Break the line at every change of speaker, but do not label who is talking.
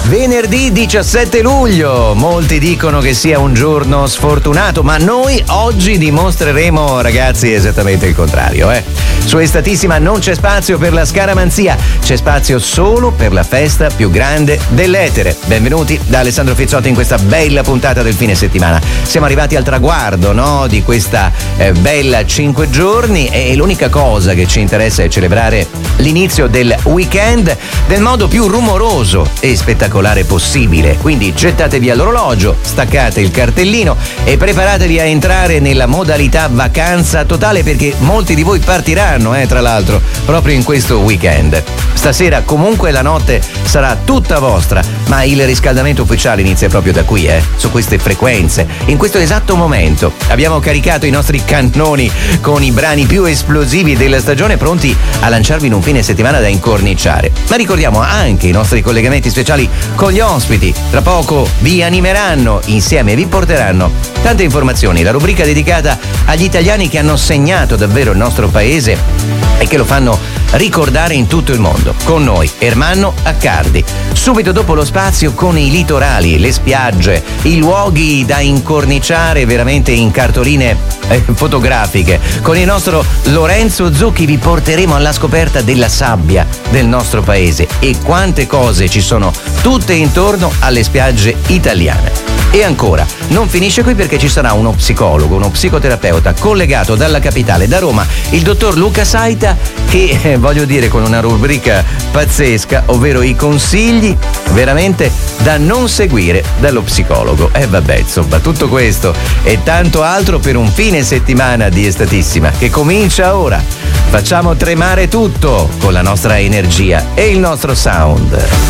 Venerdì 17 luglio, molti dicono che sia un giorno sfortunato, ma noi oggi dimostreremo, ragazzi, esattamente il contrario. Su Estatissima non c'è spazio per la scaramanzia, c'è spazio solo per la festa più grande dell'etere. Benvenuti da Alessandro Fizzotti in questa bella puntata del fine settimana. Siamo arrivati al traguardo, no, di questa bella 5 giorni e l'unica cosa che ci interessa è celebrare l'inizio del weekend nel modo più rumoroso e spettacolare possibile. Quindi gettatevi via l'orologio, staccate il cartellino e preparatevi a entrare nella modalità vacanza totale, perché molti di voi partiranno, tra l'altro, proprio in questo weekend. Stasera comunque la notte sarà tutta vostra, ma il riscaldamento ufficiale inizia proprio da qui, su queste frequenze. In questo esatto momento abbiamo caricato i nostri cannoni con i brani più esplosivi della stagione, pronti a lanciarvi in un fine settimana da incorniciare. Ma ricordiamo anche i nostri collegamenti speciali con gli ospiti. Tra poco vi animeranno insieme e vi porteranno tante informazioni, la rubrica dedicata agli italiani che hanno segnato davvero il nostro paese e che lo fanno ricordare in tutto il mondo. Con noi Ermanno Accardi. Subito dopo lo spazio con i litorali, le spiagge, i luoghi da incorniciare veramente in cartoline fotografiche. Con il nostro Lorenzo Zucchi vi porteremo alla scoperta della sabbia del nostro paese e quante cose ci sono tutte intorno alle spiagge italiane. E ancora, non finisce qui, perché ci sarà uno psicologo, uno psicoterapeuta collegato dalla capitale, da Roma, il dottor Luca Saita, che voglio dire con una rubrica pazzesca, ovvero i consigli veramente da non seguire dallo psicologo. Vabbè, insomma, tutto questo e tanto altro per un fine settimana di Estatissima che comincia ora. Facciamo tremare tutto con la nostra energia e il nostro sound.